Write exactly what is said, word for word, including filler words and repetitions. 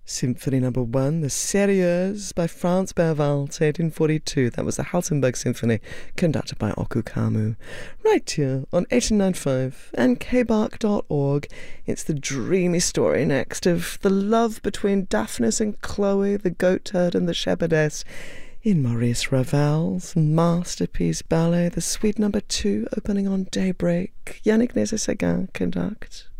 Symphony Number One, The Sérieuse by Franz Berwald, eighteen forty-two. That was the Helsingborg Symphony, conducted by Oku Kamu. Right here on eighteen ninety-five and k bark dot org. It's the dreamy story next of the love between Daphnis and Chloe, the goatherd and the shepherdess, in Maurice Ravel's masterpiece ballet, the Suite Number Two, opening on Daybreak. Yannick Nézet-Séguin conduct.